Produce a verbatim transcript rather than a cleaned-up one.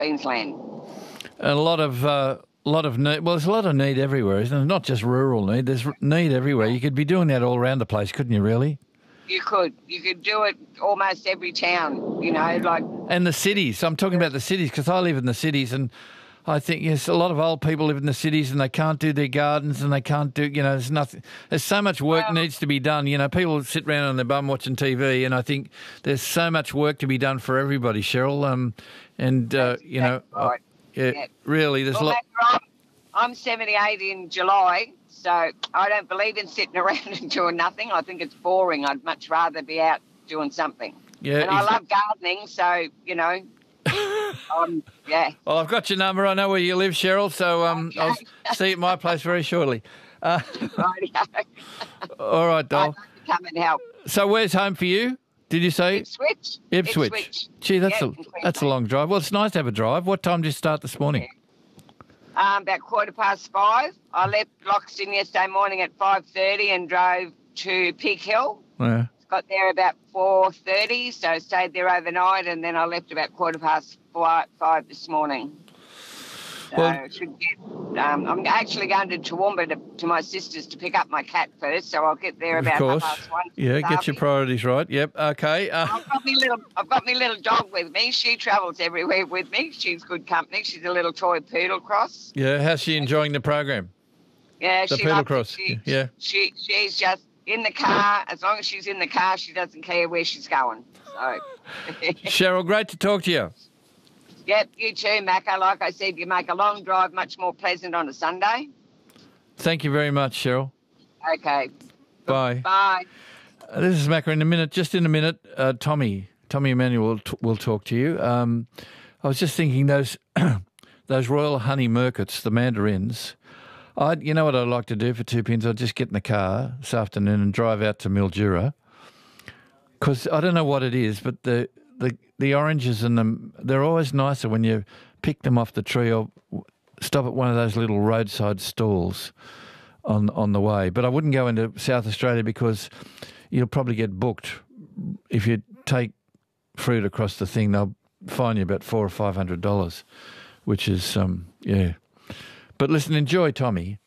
Queensland. And a lot of uh, lot of need. Well, there's a lot of need everywhere, isn't it? Not just rural need. There's need everywhere. You could be doing that all around the place, couldn't you? Really? You could. You could do it almost every town. You know, like. And the cities. I'm talking about the cities because I live in the cities, and I think yes, a lot of old people live in the cities and they can't do their gardens and they can't do. You know, there's nothing. There's so much work Well, needs to be done. You know, people sit around on their bum watching T V, and I think there's so much work to be done for everybody, Cheryl. Um, and uh, That's you know. exactly right. Yeah, Yeah. really, there's Well, a lot. Matt, I'm, I'm seventy-eight in July, so I don't believe in sitting around and doing nothing. I think it's boring. I'd much rather be out doing something. Yeah, and I ex- love gardening, so, you know, um, yeah. Well, I've got your number. I know where you live, Cheryl, so um, I'll see you at my place very shortly. Uh, Rightio. all right, I'd doll. like to come and help. So where's home for you? Did you say? Ipswich. Ipswich. Gee, that's Yeah, a in that's a Queensland. long drive. Well, it's nice to have a drive. What time did you start this morning? Um, about quarter past five. I left Loxton yesterday morning at five thirty and drove to Peak Hill. Yeah. Got there about four thirty, so stayed there overnight, and then I left about quarter past five, five this morning. So Well- should get, um, I'm actually going to Toowoomba to, to my sister's to pick up my cat first, so I'll get there Of about course. half past one. Yeah, get your Derby. priorities right. Yep. Okay. Uh, I've got me little, I've got my little dog with me. She travels everywhere with me. She's good company. She's a little toy poodle cross. yeah. How's she enjoying the program? Yeah, The she poodle loves it. cross, She, yeah. She she's just in the car. As long as she's in the car, she doesn't care where she's going. So, Cheryl, great to talk to you. yep, you too, Macca. Like I said, you make a long drive much more pleasant on a Sunday. Thank you very much, Cheryl. Okay. Bye. Bye. Uh, This is Macca. In a minute, just in a minute, uh, Tommy, Tommy Emmanuel will, t- will talk to you. Um, I was just thinking those those Royal Honey Merkets, the mandarins. I, you know what I'd like to do for two pins? I'd just get in the car this afternoon and drive out to Mildura, because I don't know what it is, but the the the oranges and them, they're always nicer when you pick them off the tree or w- stop at one of those little roadside stalls on on the way. But I wouldn't go into South Australia because you'll probably get booked if you take fruit across the thing. They'll fine you about four or five hundred dollars, which is um yeah. But listen, enjoy Tommy.